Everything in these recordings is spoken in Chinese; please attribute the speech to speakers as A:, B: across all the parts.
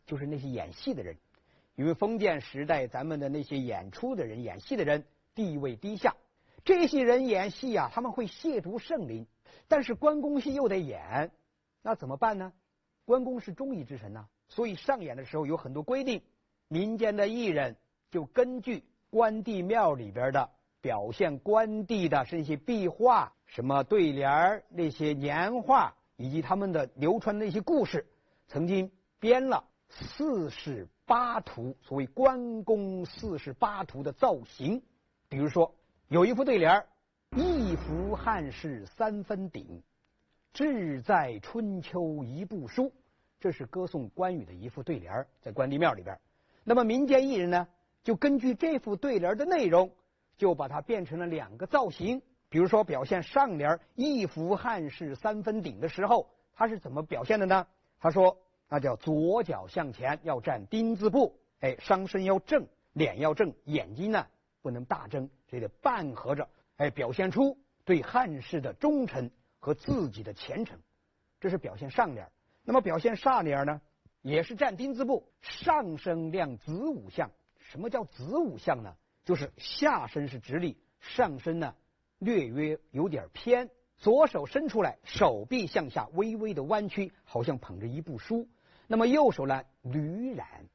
A: 就是那些演戏的人。因为封建时代咱们的那些演出的人、演戏的人地位低下，这些人演戏啊，他们会亵渎圣灵，但是关公戏又得演，那怎么办呢？关公是忠义之臣呐，所以上演的时候有很多规定，民间的艺人就根据关帝庙里边的表现关帝的那些壁画、什么对联、那些年画，以及他们的流传的那些故事，曾经编了48图，所谓关公48图的造型。比如说有一副对联：一服汉室三分鼎，志在春秋一部书。这是歌颂关羽的一副对联，在关帝庙里边。那么民间艺人呢，就根据这副对联的内容，就把它变成了2个造型。比如说表现上联一服汉室三分鼎的时候，他是怎么表现的呢？他说那叫左脚向前要站丁字步，上身要正，脸要正，眼睛呢不能大睁，这得半合着，表现出对汉室的忠诚和自己的虔诚。这是表现上联。那么表现下联呢，也是站丁字步，上身亮子午相。什么叫子午相呢？就是下身是直立，上身呢略约有点偏，左手伸出来，手臂向下微微的弯曲，好像捧着一部书。那么右手呢捋染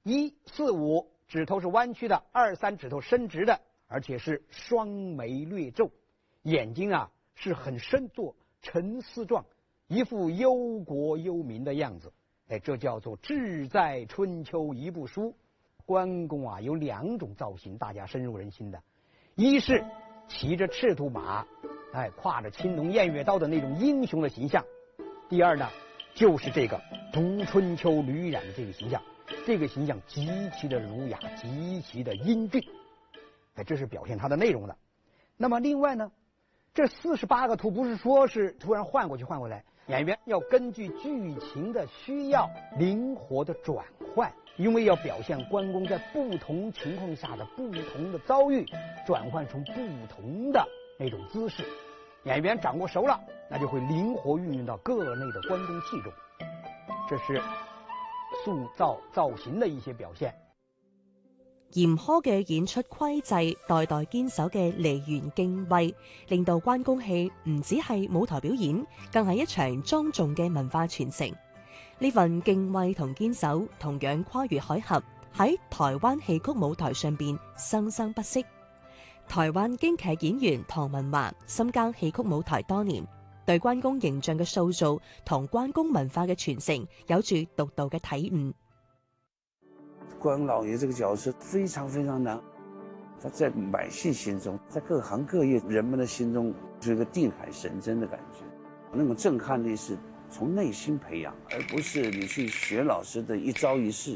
A: ，1、4、5指头是弯曲的，2、3指头伸直的，而且是双眉略皱，眼睛啊是很深作沉思状，一副忧国忧民的样子。这叫做志在春秋一部书。关公啊有2种造型，大家深入人心的。一是骑着赤兔马，挎着青龙偃月刀的那种英雄的形象。第二呢，就是这个读春秋捋染的这个形象，这个形象极其的儒雅，极其的英俊。这是表现它的内容的。那么另外呢，这48个图不是说是突然换过去换过来，演员要根据剧情的需要灵活的转换，因为要表现关公在不同情况下的不同的遭遇，转换成不同的那种姿势。演员掌握熟了，那就会灵活运用到各类的关公戏中。这是塑造造型的一些表現。
B: 嚴苛嘅演出規制，代代堅守嘅梨園敬畏，令到關公戲唔只係舞台表演，更係一場莊重嘅文化傳承。呢份敬畏同堅守，同樣跨越海峽，喺台灣戲曲舞台上邊生生不息。台灣京劇演員唐文華深耕戲曲舞台多年，對關公形象嘅塑造同關公文化嘅傳承有住獨到嘅體悟。
C: 關老爺這個角色非常非常難，他在百姓心中，在各行各業人們的心中，是一個定海神針的感覺。那種震撼力是從內心培養，而不是你去學老師的一招一式。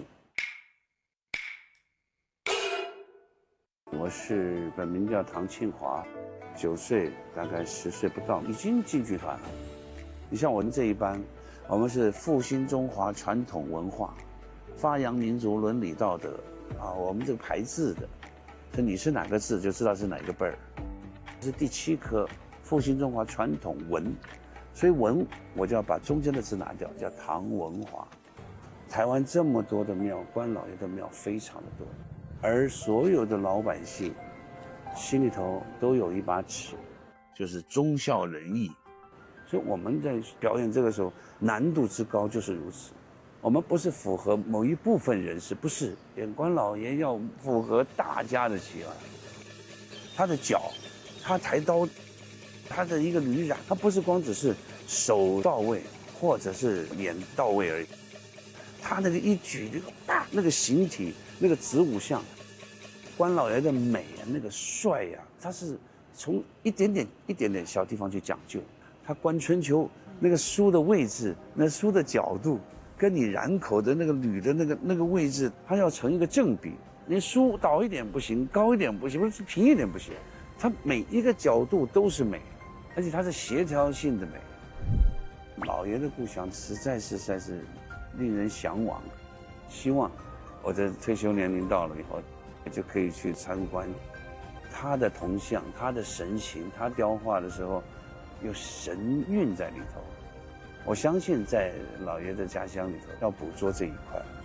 C: 我是本名叫唐慶華，9歲，大概10歲不到，已經進劇團了。你像我們這一班，我們是復興中華傳統文化，發揚民族倫理道德啊，我們這個排字的，所以你是哪個字就知道是哪個輩兒。是第7科復興中華傳統文，所以文我就要把中間的字拿掉，叫唐文華。台灣這麼多的廟，關老爺的廟非常的多，而所有的老百姓心裏頭都有一把尺，就是忠孝仁義。所以我們在表演這個時候難度之高就是如此。我們不是符合某一部分人士，不是，演關老爺要符合大家的喜愛。他的腳，他抬刀，他的一個捋染，他不是光只是手到位或者是臉到位而已，他那個一舉那個形體，那個子午相，關老爺的美啊，那個帥啊，他是從一點點小地方去講究。他觀春秋那個書的位置，那書的角度，跟你染口的那個捋的那個位置，它要成一個正比。你書倒一點不行，高一點不行，不是平一點不行，它每一個角度都是美，而且它是協調性的美。老爺的故鄉實在是令人向往，希望我的退休年齡到了以後，就可以去參觀他的銅像，他的神形，他雕畫的時候有神韻在裡頭。我相信在老爺的家鄉裡頭要捕捉這一塊。